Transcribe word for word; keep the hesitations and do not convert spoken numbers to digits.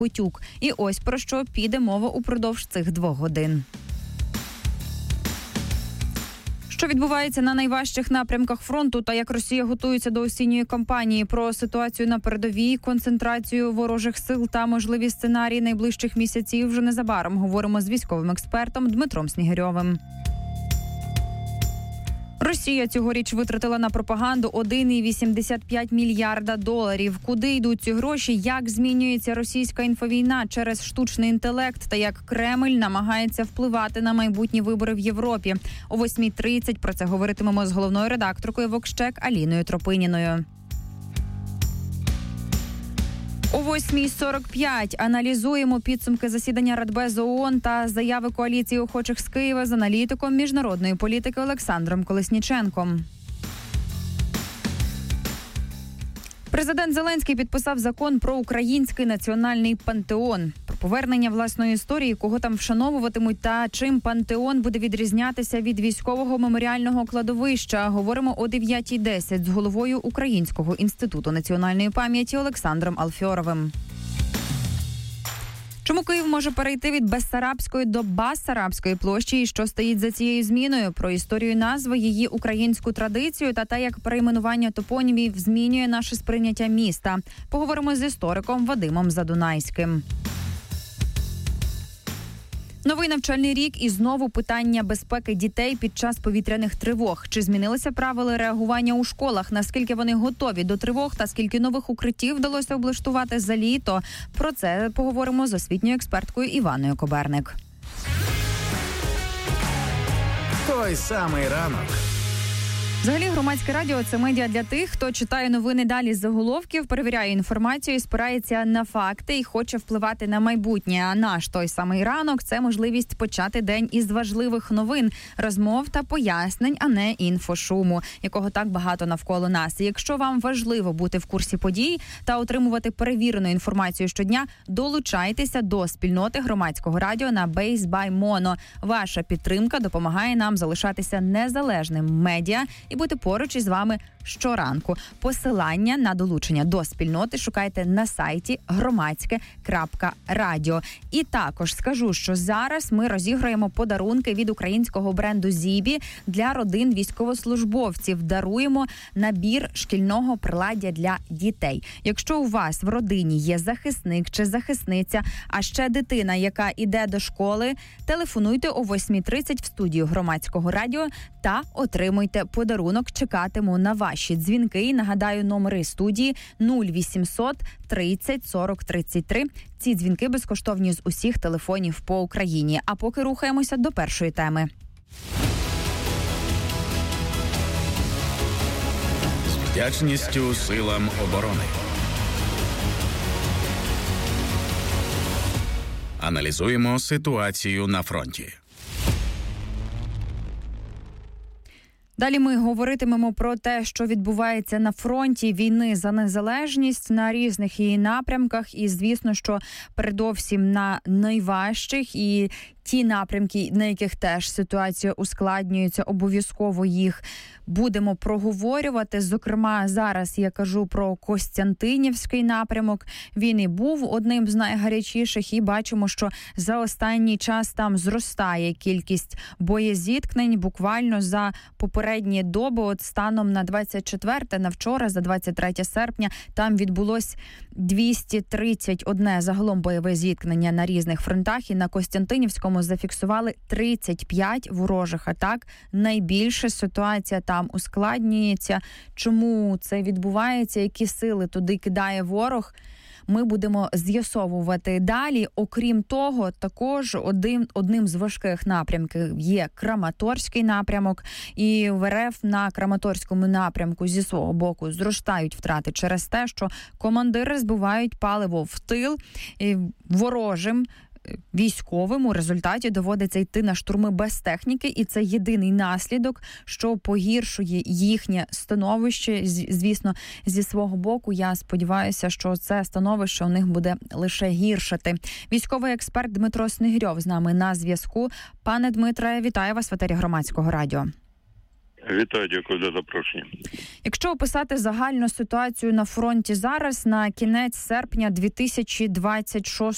Утюг. І ось про що піде мова упродовж цих двох годин. Що відбувається на найважчих напрямках фронту та як Росія готується до осінньої кампанії, про ситуацію на передовій, концентрацію ворожих сил та можливі сценарії найближчих місяців вже незабаром говоримо з військовим експертом Дмитром Снігирьовим. Росія цьогоріч витратила на пропаганду один цілих вісімдесят п'ять мільярда доларів. Куди йдуть ці гроші, як змінюється російська інфовійна через штучний інтелект та як Кремль намагається впливати на майбутні вибори в Європі. О восьмій тридцять про це говоритимемо з головною редакторкою Вокщек Аліною Тропиніною. О восьмій сорок п'ять аналізуємо підсумки засідання Радбезу ООН та заяви коаліції охочих з Києва з аналітиком міжнародної політики Олександром Колесніченком. Президент Зеленський підписав закон про український національний пантеон. Про повернення власної історії, кого там вшановуватимуть та чим пантеон буде відрізнятися від військового меморіального кладовища. Говоримо о дев'ятій десять з головою Українського інституту національної пам'яті Олександром Алфьоровим. Чому Київ може перейти від Бессарабської до Басарабської площі і що стоїть за цією зміною? Про історію назви, її українську традицію та те, як перейменування топонімів змінює наше сприйняття міста. Поговоримо з істориком Вадимом Задунайським. Новий навчальний рік і знову питання безпеки дітей під час повітряних тривог. Чи змінилися правила реагування у школах? Наскільки вони готові до тривог та скільки нових укриттів вдалося облаштувати за літо? Про це поговоримо з освітньою експерткою Іваною Коберник. Той самий ранок. Взагалі, Громадське радіо – це медіа для тих, хто читає новини далі з заголовків, перевіряє інформацію, спирається на факти і хоче впливати на майбутнє. А наш той самий ранок – це можливість почати день із важливих новин, розмов та пояснень, а не інфошуму, якого так багато навколо нас. І якщо вам важливо бути в курсі подій та отримувати перевірену інформацію щодня, долучайтеся до спільноти Громадського радіо на Base by Mono. Ваша підтримка допомагає нам залишатися незалежним медіа і бути поруч із вами щоранку. Посилання на долучення до спільноти шукайте на сайті громадське крапка радіо. І також скажу, що зараз ми розіграємо подарунки від українського бренду «Зібі» для родин військовослужбовців. Даруємо набір шкільного приладдя для дітей. Якщо у вас в родині є захисник чи захисниця, а ще дитина, яка іде до школи, телефонуйте о восьмій тридцять в студію Громадського радіо та отримуйте подарунок. Чекатиму на ваші дзвінки. Нагадаю, номери студії нуль вісімсот тридцять сорок тридцять три. Ці дзвінки безкоштовні з усіх телефонів по Україні. А поки рухаємося до першої теми. З вдячністю силам оборони. Аналізуємо ситуацію на фронті. Далі ми говоритимемо про те, що відбувається на фронті війни за незалежність на різних її напрямках. І, звісно, що передовсім на найважчих і ті напрямки, на яких теж ситуація ускладнюється, обов'язково їх будемо проговорювати. Зокрема, зараз я кажу про Костянтинівський напрямок. Він і був одним з найгарячіших, і бачимо, що за останній час там зростає кількість боєзіткнень. Буквально за попередні доби, от станом на двадцять четверте, на вчора, за двадцять третє серпня, там відбулось двісті тридцять одне загалом бойове зіткнення на різних фронтах, і на Костянтинівському зафіксували тридцять п'ять ворожих атак. Найбільше ситуація там ускладнюється. Чому це відбувається, які сили туди кидає ворог, ми будемо з'ясовувати далі. Окрім того, також один, одним з важких напрямків є Краматорський напрямок. І в РФ на Краматорському напрямку зі свого боку зростають втрати через те, що командири збивають паливо в тил ворожим військовим. У результаті доводиться йти на штурми без техніки, і це єдиний наслідок, що погіршує їхнє становище. Звісно, зі свого боку, я сподіваюся, що це становище у них буде лише гіршати. Військовий експерт Дмитро Снігирьов з нами на зв'язку. Пане Дмитре, вітаю вас в етері Громадського радіо. Вітаю, дякую за запрошення. Якщо описати загальну ситуацію на фронті зараз, на кінець серпня дві тисячі двадцять шостого